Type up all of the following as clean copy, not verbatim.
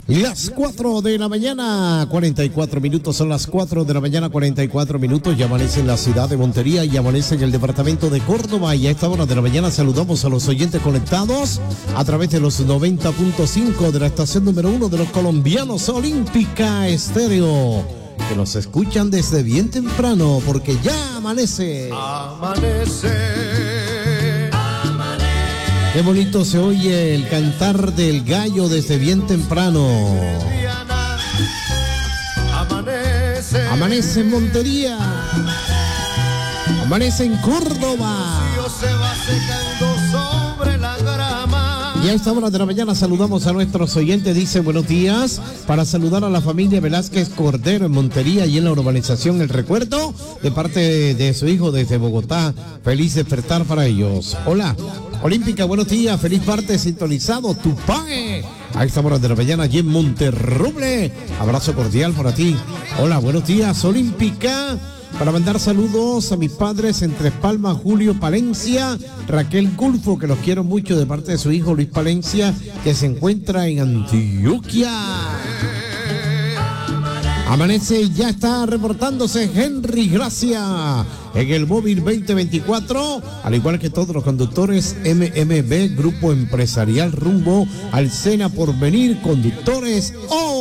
Las 4 de la mañana, 44 minutos, son las 4 de la mañana, 44 minutos, ya amanece en la ciudad de Montería y amanece en el departamento de Córdoba, y a esta hora de la mañana saludamos a los oyentes conectados a través de los 90.5 de la estación número 1 de los colombianos, Olímpica Estéreo, que nos escuchan desde bien temprano, porque ya amanece. Amanece. Qué bonito se oye el cantar del gallo desde bien temprano. Amanece. Amanece en Montería. Amanece en Córdoba. Se va secando sobre la grama. Y a esta hora de la mañana saludamos a nuestros oyentes. Dice buenos días para saludar a la familia Velázquez Cordero en Montería y en la urbanización El Recuerdo, de parte de su hijo desde Bogotá. Feliz despertar para ellos. Hola Olímpica, buenos días, feliz parte sintonizado, Tupague. A esta hora de la mañana allí en Monterroble. Abrazo cordial para ti. Hola, buenos días, Olímpica. Para mandar saludos a mis padres en Tres Palmas, Julio Palencia, Raquel Gulfo, que los quiero mucho, de parte de su hijo Luis Palencia, que se encuentra en Antioquia. Amanece, ya está reportándose Henry Gracia en el móvil 2024, al igual que todos los conductores MMB, Grupo Empresarial rumbo al Sena Porvenir, conductores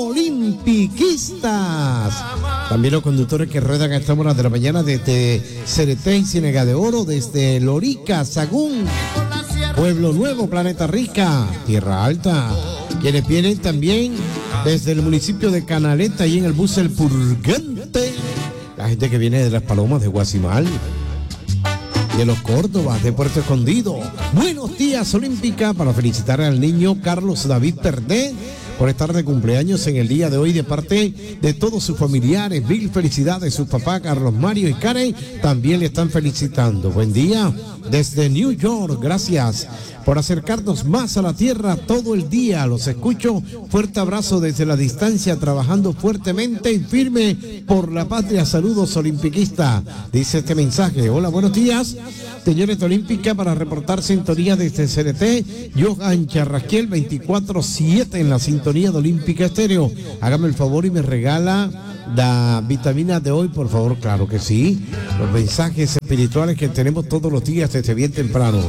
olimpiquistas. También los conductores que ruedan a esta hora de la mañana desde Cereté y Ciénega de Oro, desde Lorica, Sagún, Pueblo Nuevo, Planeta Rica, Tierra Alta. Quienes vienen también desde el municipio de Canaleta y en el bus El Purgante. La gente que viene de Las Palomas, de Guasimal, de Los Córdobas, de Puerto Escondido. Buenos días, Olímpica, para felicitar al niño Carlos David Perdet por estar de cumpleaños en el día de hoy, de parte de todos sus familiares. Mil felicidades, su papá Carlos Mario y Karen también le están felicitando. Buen día desde New York, gracias por acercarnos más a la tierra todo el día. Los escucho. Fuerte abrazo desde la distancia, trabajando fuertemente y firme por la patria. Saludos, olimpiquista. Dice este mensaje. Hola, buenos días, señores de Olímpica, para reportar sintonía desde CRT. Johan Charrasquiel, 24/7 en la sintonía de Olímpica Estéreo. Hágame el favor y me regala la vitamina de hoy, por favor. Claro que sí. Los mensajes espirituales que tenemos todos los días desde bien temprano.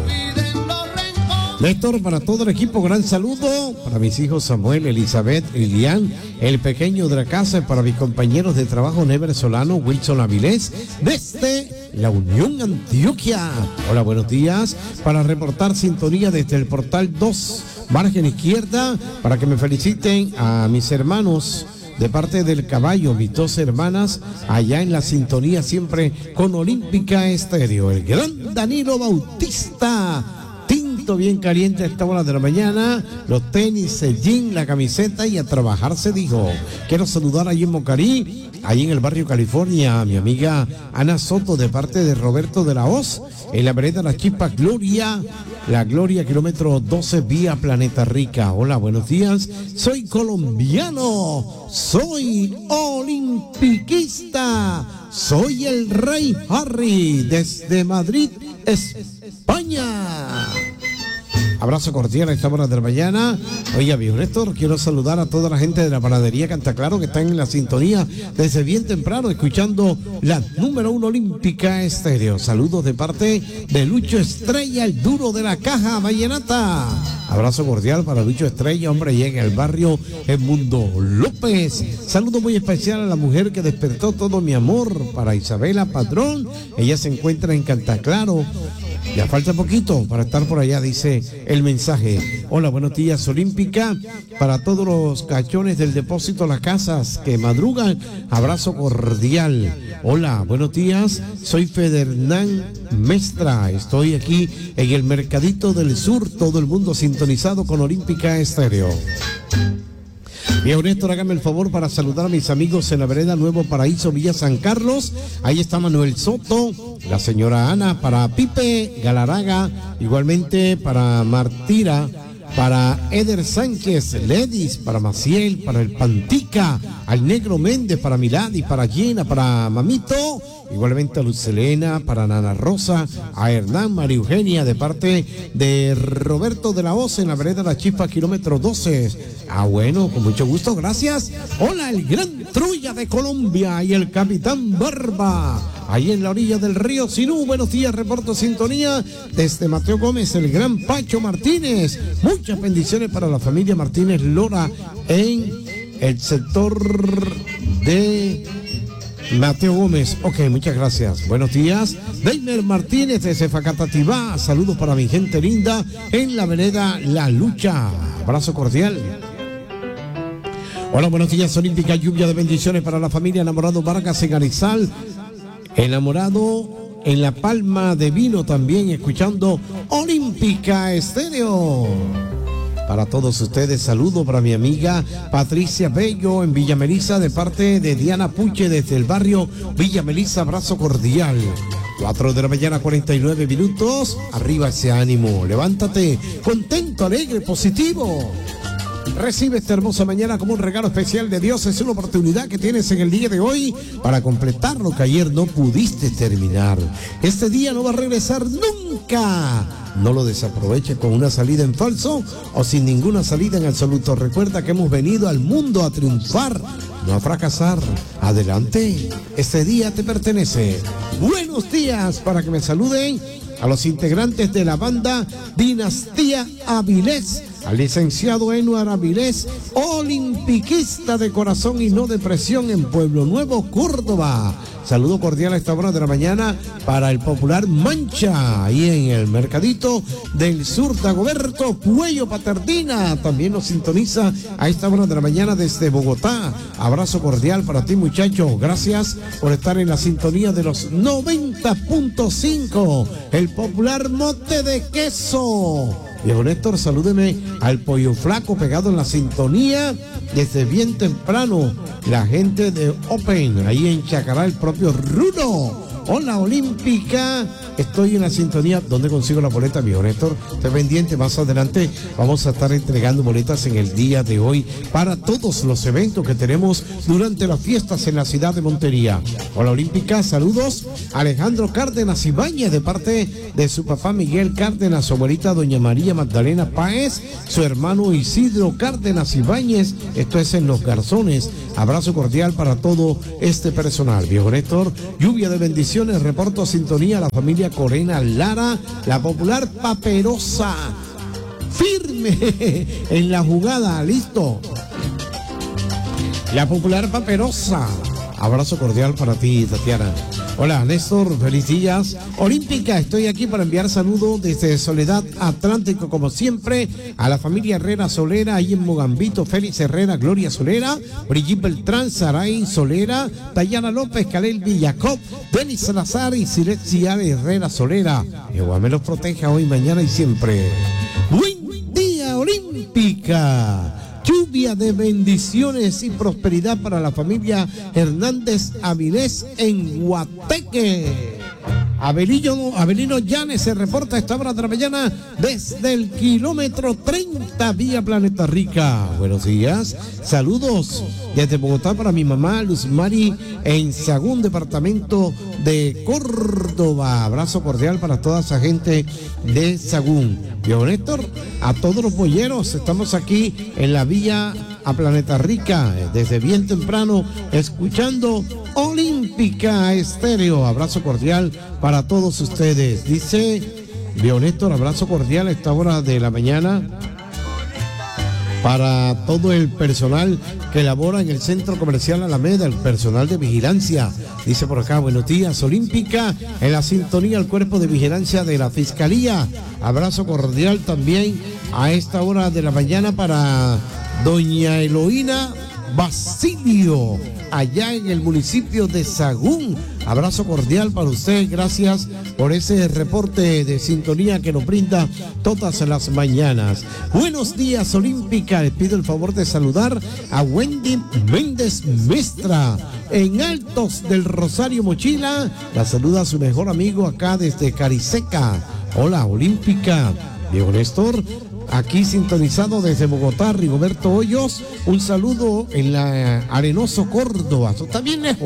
Néstor, para todo el equipo, gran saludo para mis hijos Samuel, Elizabeth, Lilian, el pequeño de la casa, para mis compañeros de trabajo Never Solano, Wilson Avilés, desde la Unión Antioquia. Hola, buenos días, para reportar sintonía desde el portal 2, margen izquierda, para que me feliciten a mis hermanos de parte del Caballo, mis dos hermanas, allá en la sintonía siempre con Olímpica Estéreo. El gran Danilo Bautista, bien caliente a esta hora de la mañana, los tenis, el jean, la camiseta, y a trabajar se dijo. Quiero saludar allí en Mocarí, allí en el barrio California, a mi amiga Ana Soto, de parte de Roberto de la Hoz, en la vereda La Chispa Gloria, la Gloria, kilómetro 12, vía Planeta Rica. Hola, buenos días, soy colombiano, soy olimpiquista, soy el Rey Harry, desde Madrid, España. Abrazo cordial a esta hora de la mañana. Oiga, viejo Néstor, quiero saludar a toda la gente de la panadería Cantaclaro que están en la sintonía desde bien temprano, escuchando la número 1 Olímpica Estéreo. Saludos de parte de Lucho Estrella, el duro de la caja vallenata. Abrazo cordial para Lucho Estrella, hombre, y en el barrio Edmundo López. Saludo muy especial a la mujer que despertó todo mi amor, para Isabela Padrón. Ella se encuentra en Cantaclaro. Ya falta poquito para estar por allá, dice el mensaje. Hola, buenos días, Olímpica, para todos los cachones del depósito Las Casas que madrugan, abrazo cordial. Hola, buenos días, soy Federnán Mestra, estoy aquí en el Mercadito del Sur, todo el mundo sintonizado con Olímpica Estéreo. Bien, Néstor, hágame el favor para saludar a mis amigos en la vereda Nuevo Paraíso, Villa San Carlos. Ahí está Manuel Soto, la señora Ana, para Pipe Galaraga, igualmente para Martira, para Eder Sánchez, Ledis, para Maciel, para el Pantica, al Negro Méndez, para Milad y para Gina, para Mamito igualmente a Luz Selena, para Nana Rosa, a Hernán, María Eugenia, de parte de Roberto de la Hoz, en la vereda La Chispa, kilómetro 12. Bueno, con mucho gusto, gracias. Hola, el gran Troya de Colombia y el Capitán Barba, ahí en la orilla del río Sinú. Buenos días, reporto sintonía desde Mateo Gómez, el gran Pacho Martínez. Muchas bendiciones para la familia Martínez Lora en el sector de Mateo Gómez. Ok, muchas gracias. Buenos días. Deimer Martínez desde Facatativá. Saludos para mi gente linda en la vereda La Lucha. Abrazo cordial. Hola, buenos días. Olímpica, lluvia de bendiciones para la familia Enamorado Vargas en Arizal. Enamorado en La Palma de Vino también, escuchando Olímpica Estéreo. Para todos ustedes, saludo para mi amiga Patricia Bello en Villa Melisa, de parte de Diana Puche desde el barrio Villa Melisa. Abrazo cordial. 4 de la mañana, 49 minutos. Arriba ese ánimo, levántate, contento, alegre, positivo. Recibe esta hermosa mañana como un regalo especial de Dios. Es una oportunidad que tienes en el día de hoy para completar lo que ayer no pudiste terminar. Este día no va a regresar nunca. No lo desaproveche con una salida en falso o sin ninguna salida en absoluto. Recuerda que hemos venido al mundo a triunfar, no a fracasar. Adelante, este día te pertenece. Buenos días, para que me saluden a los integrantes de la banda Dinastía Avilés, al licenciado Enuar Avilés, olimpiquista de corazón y no de presión en Pueblo Nuevo, Córdoba. Saludo cordial a esta hora de la mañana para el popular Mancha, ahí en el Mercadito del Sur, Dagoberto Puello Paternina. También nos sintoniza a esta hora de la mañana desde Bogotá. Abrazo cordial para ti, muchacho. Gracias por estar en la sintonía de los 90.5. El popular Mote de Queso. Viejo Néstor, salúdeme al Pollo Flaco pegado en la sintonía desde bien temprano. La gente de Open, ahí en Chacará, el propio Runo. Hola, Olímpica. Estoy en la sintonía. ¿Dónde consigo la boleta, viejo Néstor? Estoy pendiente. Más adelante vamos a estar entregando boletas en el día de hoy para todos los eventos que tenemos durante las fiestas en la ciudad de Montería. Hola, Olímpica. Saludos. Alejandro Cárdenas Ibáñez, de parte de su papá Miguel Cárdenas, su abuelita doña María Magdalena Páez, su hermano Isidro Cárdenas Ibáñez. Esto es en Los Garzones. Abrazo cordial para todo este personal. Viejo Néstor, lluvia de bendiciones. Reporto sintonía a la familia Corena Lara, la popular Paperosa. Firme en la jugada, listo. La popular Paperosa. Abrazo cordial para ti, Tatiana. Hola, Néstor, feliz días. Olímpica, estoy aquí para enviar saludos desde Soledad Atlántico, como siempre, a la familia Herrera Solera, ahí en Mogambito, Félix Herrera, Gloria Solera, Brigitte Beltrán, Saray Solera, Dayana López, Calel Villacob, Denis Salazar y Silesia Herrera Solera. Jehová me los proteja hoy, mañana y siempre. Buen día, Olímpica. Lluvia de bendiciones y prosperidad para la familia Hernández Avilés en Guateque. Avelino Llanes se reporta a esta hora de la mañana desde el kilómetro 30 vía Planeta Rica. Buenos días, saludos desde Bogotá para mi mamá Luz Mari en Sagún, departamento de Córdoba. Abrazo cordial para toda esa gente de Sagún. Viejo Néstor, a todos los bolleros, estamos aquí en la vía a Planeta Rica desde bien temprano escuchando Olímpica Estéreo. Abrazo cordial para todos ustedes. Dice Viejo Néstor, abrazo cordial a esta hora de la mañana para todo el personal que labora en el Centro Comercial Alameda, el personal de vigilancia. Dice por acá, buenos días, Olímpica, en la sintonía al cuerpo de vigilancia de la Fiscalía. Abrazo cordial también a esta hora de la mañana para doña Eloína Basilio, allá en el municipio de Sagún. Abrazo cordial para usted, gracias por ese reporte de sintonía que nos brinda todas las mañanas. Buenos días, Olímpica. Les pido el favor de saludar a Wendy Méndez Mestra en Altos del Rosario Mochila. La saluda a su mejor amigo acá desde Cariseca. Hola, Olímpica. Viejo Néstor, aquí sintonizado desde Bogotá, Rigoberto Hoyos. Un saludo en la Arenoso, Córdoba. Eso está bien lejos.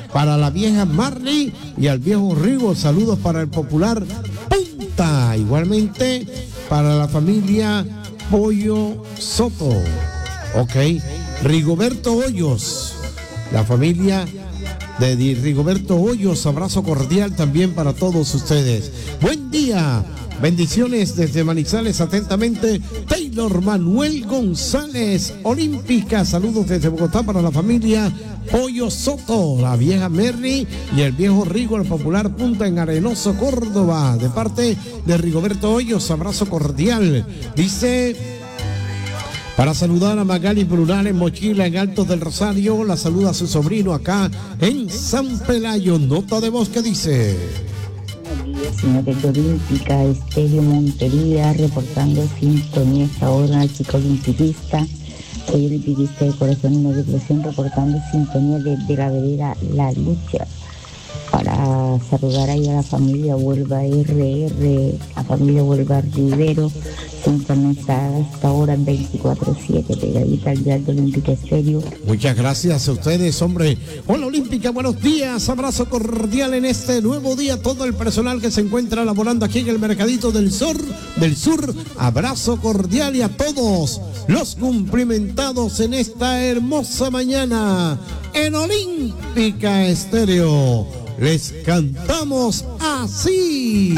para la vieja Marley y al viejo Rigo. Saludos para el popular Punta. Igualmente para la familia Pollo Soto. Ok. Rigoberto Hoyos. La familia de Rigoberto Hoyos. Abrazo cordial también para todos ustedes. Buen día. Bendiciones desde Manizales, atentamente, Taylor Manuel González, Olímpica. Saludos desde Bogotá para la familia Pollo Soto, la vieja Merry y el viejo Rigo, el popular Punta en Arenoso, Córdoba. De parte de Rigoberto Hoyos, abrazo cordial. Dice, para saludar a Magali Plural en Mochila, en Altos del Rosario, la saluda a su sobrino acá en San Pelayo. Nota de voz que dice: señores de Olímpica, Estéreo Montería, reportando sintonía esta hora, chico olimpiquista. Soy olimpiquista de corazón y no de depresión, reportando sintonía desde la vereda La Lucha. Para saludar ahí a la familia Huelva RR, a familia Huelva Rivero, sintonizada hasta ahora 24/7, pegadita al Dial de Olímpica Estéreo. Muchas gracias a ustedes, hombre. Hola Olímpica, buenos días, abrazo cordial en este nuevo día, todo el personal que se encuentra laborando aquí en el Mercadito del Sur, abrazo cordial, y a todos los cumplimentados en esta hermosa mañana en Olímpica Estéreo. Les cantamos así.